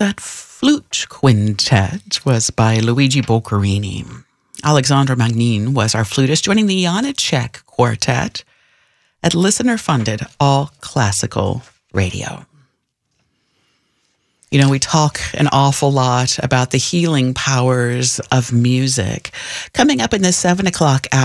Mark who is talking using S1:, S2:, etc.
S1: That flute quintet was by Luigi Boccherini. Alexandre Magnin was our flutist, joining the Janacek Quartet at listener-funded all-classical radio. You know, we talk an awful lot about the healing powers of music. Coming up in the 7 o'clock hour,